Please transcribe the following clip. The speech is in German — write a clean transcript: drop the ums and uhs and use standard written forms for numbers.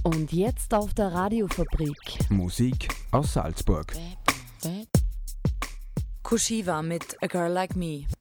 Und jetzt auf der Radiofabrik. Musik aus Salzburg. Kushiva mit A Girl Like Me.